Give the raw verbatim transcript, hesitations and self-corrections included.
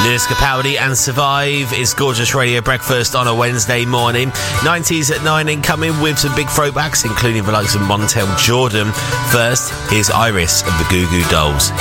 Lewis Capaldi and Survive. It's Gorgeous Radio Breakfast on a Wednesday morning. nineties at nine incoming with some big throwbacks, including the likes of Montel Jordan. First, here's Iris of the Goo Goo Dolls.